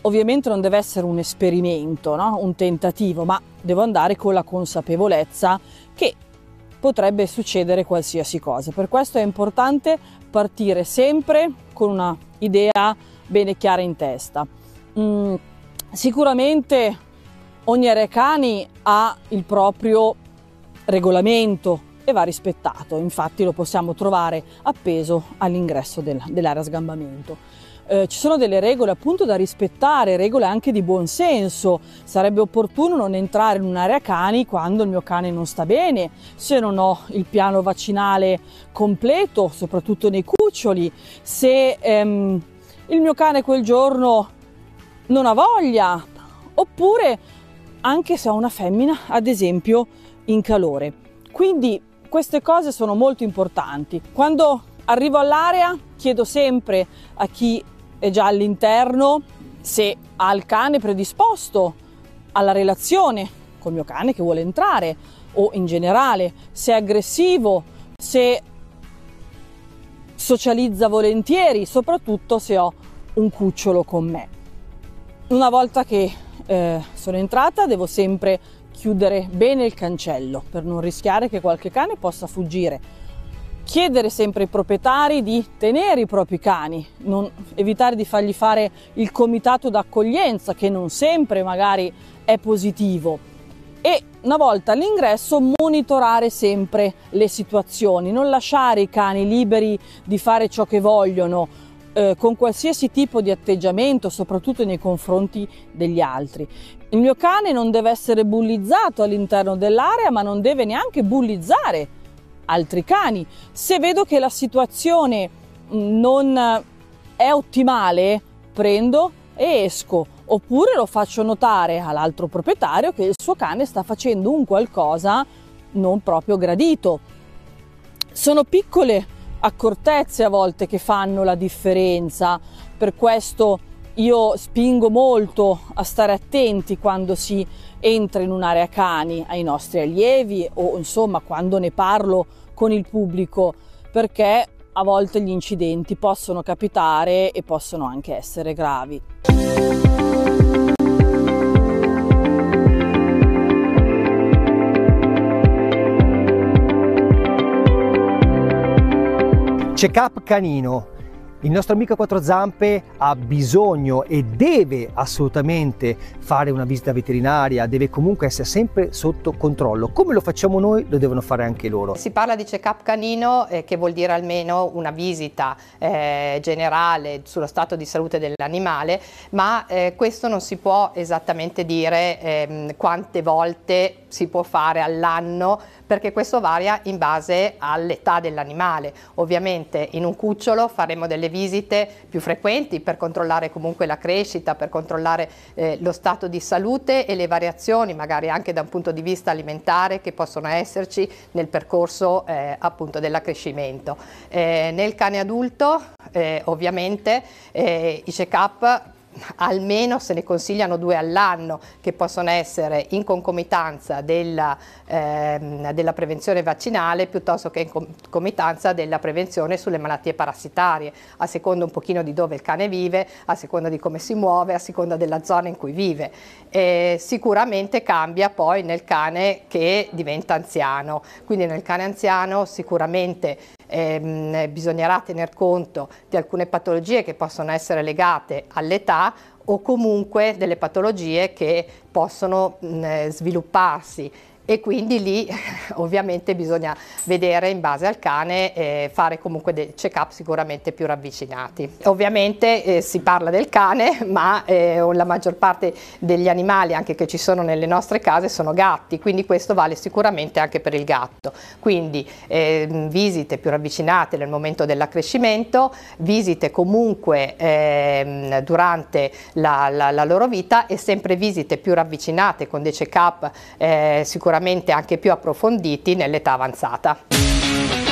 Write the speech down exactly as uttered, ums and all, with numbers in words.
ovviamente non deve essere un esperimento, no? Un tentativo, ma devo andare con la consapevolezza che potrebbe succedere qualsiasi cosa. Per questo è importante partire sempre con una idea bene chiara in testa. Mm, sicuramente ogni area cani ha il proprio regolamento e va rispettato, infatti lo possiamo trovare appeso all'ingresso del, dell'area sgambamento. Eh, ci sono delle regole appunto da rispettare, regole anche di buon senso. Sarebbe opportuno non entrare in un'area cani quando il mio cane non sta bene, se non ho il piano vaccinale completo, soprattutto nei cuccioli, se ehm, il mio cane quel giorno non ha voglia, oppure anche se ho una femmina, ad esempio, in calore. Quindi queste cose sono molto importanti. Quando arrivo all'area chiedo sempre a chi è già all'interno se ha il cane predisposto alla relazione col mio cane che vuole entrare, o in generale se è aggressivo, se socializza volentieri, soprattutto se ho un cucciolo con me. Una volta che eh, sono entrata devo sempre chiudere bene il cancello per non rischiare che qualche cane possa fuggire. Chiedere sempre ai proprietari di tenere i propri cani, non, evitare di fargli fare il comitato d'accoglienza, che non sempre magari è positivo, e una volta all'ingresso monitorare sempre le situazioni, non lasciare i cani liberi di fare ciò che vogliono, eh, con qualsiasi tipo di atteggiamento, soprattutto nei confronti degli altri. Il mio cane non deve essere bullizzato all'interno dell'area, ma non deve neanche bullizzare altri cani. Se vedo che la situazione non è ottimale, prendo e esco, oppure lo faccio notare all'altro proprietario che il suo cane sta facendo un qualcosa non proprio gradito. Sono piccole accortezze a volte che fanno la differenza, per questo io spingo molto a stare attenti quando si entra in un'area cani ai nostri allievi, o insomma quando ne parlo con il pubblico, perché a volte gli incidenti possono capitare e possono anche essere gravi. Check-up canino. Il nostro amico a quattro zampe ha bisogno e deve assolutamente fare una visita veterinaria, deve comunque essere sempre sotto controllo. Come lo facciamo noi, lo devono fare anche loro. Si parla di check-up canino, eh, che vuol dire almeno una visita eh, generale sullo stato di salute dell'animale, ma eh, questo non si può esattamente dire eh, quante volte si può fare all'anno, perché questo varia in base all'età dell'animale. Ovviamente in un cucciolo faremo delle visite più frequenti per controllare comunque la crescita, per controllare eh, lo stato di salute e le variazioni magari anche da un punto di vista alimentare che possono esserci nel percorso eh, appunto dell'accrescimento. Eh, nel cane adulto eh, ovviamente eh, i check-up almeno se ne consigliano due all'anno, che possono essere in concomitanza della, ehm, della prevenzione vaccinale piuttosto che in concomitanza della prevenzione sulle malattie parassitarie, a seconda un pochino di dove il cane vive, a seconda di come si muove, a seconda della zona in cui vive. E sicuramente cambia poi nel cane che diventa anziano, quindi nel cane anziano sicuramente Eh, bisognerà tener conto di alcune patologie che possono essere legate all'età o comunque delle patologie che possono mh, svilupparsi, e quindi lì ovviamente bisogna vedere in base al cane, eh, fare comunque dei check-up sicuramente più ravvicinati. Ovviamente eh, si parla del cane, ma eh, la maggior parte degli animali anche che ci sono nelle nostre case sono gatti, quindi questo vale sicuramente anche per il gatto. Quindi eh, visite più ravvicinate nel momento dell'accrescimento, visite comunque eh, durante la, la, la loro vita, e sempre visite più ravvicinate con dei check-up eh, sicuramente anche più approfonditi nell'età avanzata.